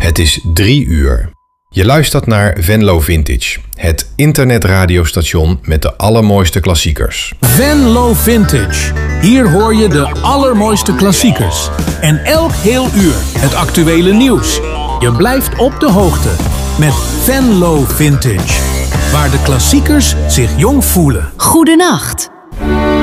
Het is 3 uur. Je luistert naar Venlo Vintage, het internetradiostation met de allermooiste klassiekers. Venlo Vintage. Hier hoor je de allermooiste klassiekers. En elk heel uur het actuele nieuws. Je blijft op de hoogte met Venlo Vintage. Waar de klassiekers zich jong voelen. Goedenacht.